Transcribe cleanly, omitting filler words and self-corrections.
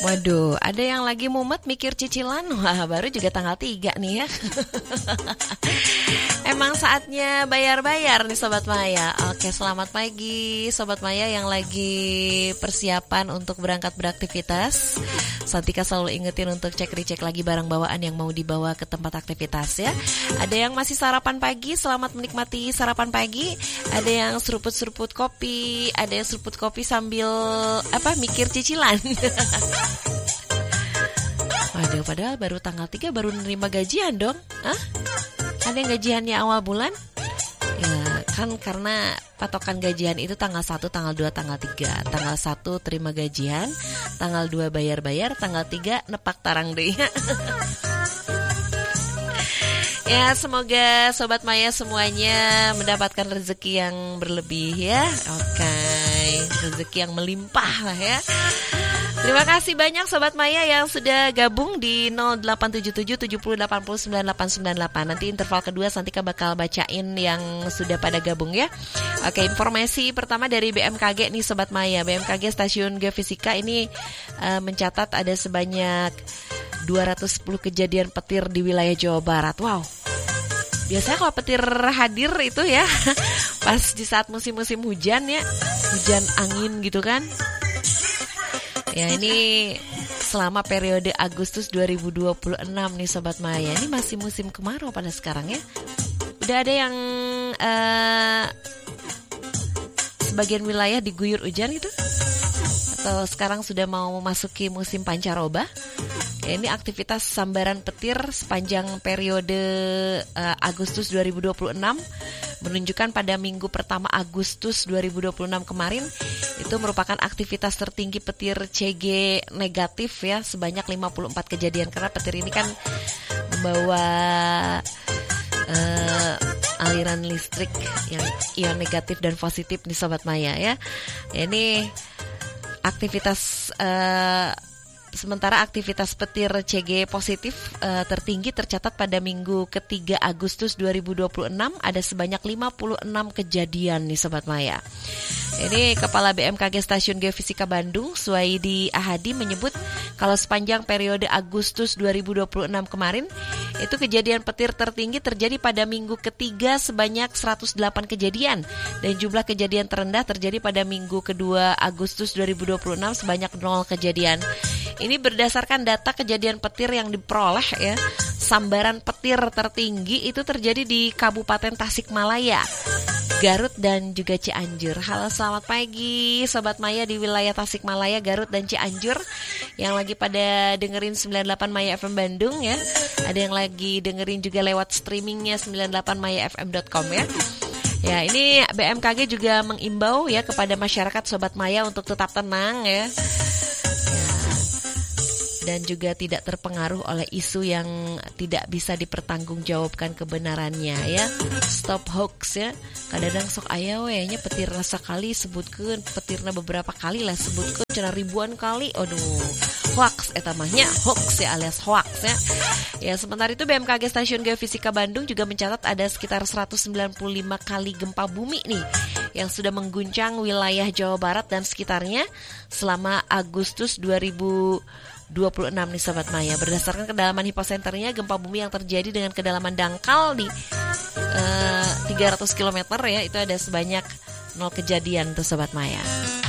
Waduh, ada yang lagi mumet mikir cicilan. Wah, baru juga tanggal 3 nih ya. Emang saatnya bayar-bayar nih Sobat Maya. Oke, selamat pagi Sobat Maya yang lagi persiapan untuk berangkat beraktivitas. Santika selalu ingetin untuk cek-recek lagi barang bawaan yang mau dibawa ke tempat aktivitas ya. Ada yang masih sarapan pagi, selamat menikmati sarapan pagi. Ada yang seruput-seruput kopi, ada yang seruput kopi sambil mikir cicilan. Waduh, padahal baru tanggal 3 baru nerima gajian dong. Hah? Ada yang gajiannya awal bulan? Ya kan karena patokan gajian itu tanggal 1, tanggal 2, tanggal 3. Tanggal 1 terima gajian, tanggal 2 bayar-bayar, tanggal 3 nepak tarang deh. Ya, semoga Sobat Maya semuanya mendapatkan rezeki yang berlebih ya. Oke, rezeki yang melimpah lah ya. Terima kasih banyak Sobat Maya yang sudah gabung di 0877 70 89 898. Nanti interval kedua Santika bakal bacain yang sudah pada gabung ya. Oke, informasi pertama dari BMKG nih Sobat Maya. BMKG Stasiun Geofisika ini mencatat ada sebanyak 210 kejadian petir di wilayah Jawa Barat. Wow. Biasanya kalau petir hadir itu ya pas di saat musim-musim hujan ya, hujan angin gitu kan. Ya, ini selama periode Agustus 2026 nih Sobat Maya. Ini masih musim kemarau pada sekarang ya. Udah ada yang sebagian wilayah diguyur hujan gitu? Atau sekarang sudah mau memasuki musim pancaroba? Ya, ini aktivitas sambaran petir sepanjang periode Agustus 2026 menunjukkan pada minggu pertama Agustus 2026 kemarin itu merupakan aktivitas tertinggi petir CG negatif ya, sebanyak 54 kejadian. Karena petir ini kan membawa aliran listrik yang ion negatif dan positif nih Sobat Maya ya. Ini aktivitas sementara aktivitas petir CG positif tertinggi tercatat pada minggu ketiga Agustus 2026 ada sebanyak 56 kejadian nih Sobat Maya. Ini Kepala BMKG Stasiun Geofisika Bandung, Suwaidi Ahadi menyebut kalau sepanjang periode Agustus 2026 kemarin itu kejadian petir tertinggi terjadi pada minggu ketiga sebanyak 108 kejadian dan jumlah kejadian terendah terjadi pada minggu kedua Agustus 2026 sebanyak 0 kejadian. Ini berdasarkan data kejadian petir yang diperoleh ya. Sambaran petir tertinggi itu terjadi di Kabupaten Tasikmalaya, Garut dan juga Cianjur. Halo, selamat pagi Sobat Maya di wilayah Tasikmalaya, Garut dan Cianjur yang lagi pada dengerin 98 Maya FM Bandung ya. Ada yang lagi dengerin juga lewat streamingnya 98mayafm.com ya. Ya, ini BMKG juga mengimbau ya kepada masyarakat Sobat Maya untuk tetap tenang ya. Dan juga tidak terpengaruh oleh isu yang tidak bisa dipertanggungjawabkan kebenarannya ya. Stop hoax ya. Kadang-kadang sok aya we nya petir rasa kali sebutkeun, petirna beberapa kali lah sebutkeun cenah ribuan kali. Aduh, hoax eta mah nya, hoax ya alias hoax ya. Ya, sementara itu BMKG Stasiun Geofisika Bandung juga mencatat ada sekitar 195 kali gempa bumi nih yang sudah mengguncang wilayah Jawa Barat dan sekitarnya selama Agustus 2026 nih Sobat Maya. Berdasarkan kedalaman hiposenternya, gempa bumi yang terjadi dengan kedalaman dangkal di 300 km ya, itu ada sebanyak 0 kejadian tuh Sobat Maya.